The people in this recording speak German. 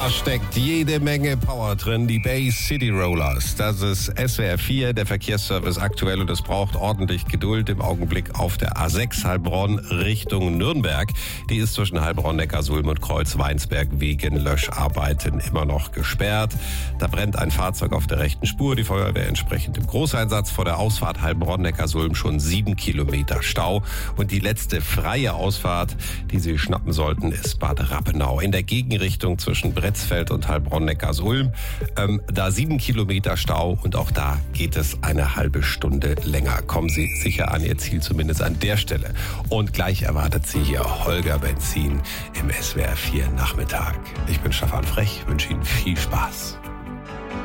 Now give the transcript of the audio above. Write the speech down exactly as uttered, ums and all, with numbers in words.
Da steckt jede Menge Power drin. Die Bay City Rollers. Das ist S W R vier, der Verkehrsservice aktuell, und es braucht ordentlich Geduld im Augenblick auf der A sechs Heilbronn Richtung Nürnberg. Die ist zwischen Heilbronn, Neckarsulm und Kreuz-Weinsberg wegen Löscharbeiten immer noch gesperrt. Da brennt ein Fahrzeug auf der rechten Spur. Die Feuerwehr entsprechend im Großeinsatz. Vor der Ausfahrt Heilbronn, Neckarsulm schon sieben Kilometer Stau. Und die letzte freie Ausfahrt, die Sie schnappen sollten, ist Bad Rappenau. In der Gegenrichtung zwischen Bretzfeld und Heilbronn-Neckarsulm. Ähm, da sieben Kilometer Stau, und auch da geht es eine halbe Stunde länger. Kommen Sie sicher an Ihr Ziel, zumindest an der Stelle. Und gleich erwartet Sie hier Holger Benzin im S W R vier Nachmittag. Ich bin Stefan Frech, wünsche Ihnen viel Spaß.